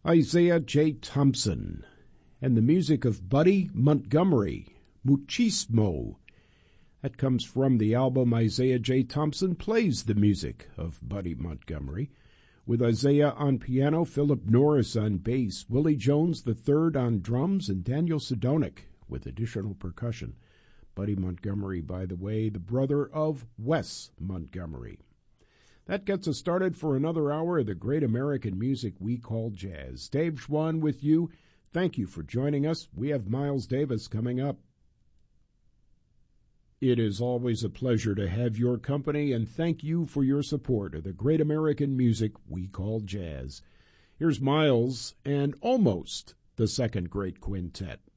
Isaiah J. Thompson, and the music of Buddy Montgomery, Muchismo. That comes from the album Isaiah J. Thompson Plays the Music of Buddy Montgomery, with Isaiah on piano, Philip Norris on bass, Willie Jones III on drums, and Daniel Sidonic with additional percussion. Buddy Montgomery, by the way, the brother of Wes Montgomery. That gets us started for another hour of the great American music we call jazz. Dave Schwann with you. Thank you for joining us. We have Miles Davis coming up. It is always a pleasure to have your company, and thank you for your support of the great American music we call jazz. Here's Miles and almost the Second Great Quintet.